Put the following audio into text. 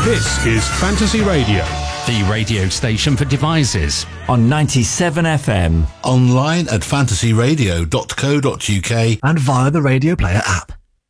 This is Fantasy Radio, the radio station for devices. On 97 FM. Online at fantasyradio.co.uk and via the Radio Player app.